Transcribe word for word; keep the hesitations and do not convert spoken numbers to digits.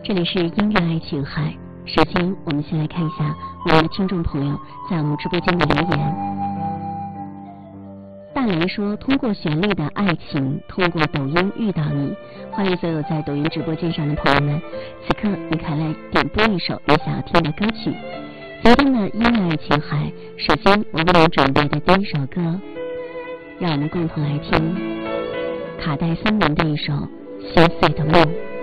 这里是音乐爱情海。首先我们先来看一下我们的听众朋友在我们直播间的留言。大雷说，通过旋律的爱情，通过抖音遇到你。欢迎所有在抖音直播间上的朋友们，此刻你可以来点播一首你想要听的歌曲。今天的音乐爱情海，首先我为你准备的第一首歌，让我们共同来听卡戴珊妮的一首心碎的梦。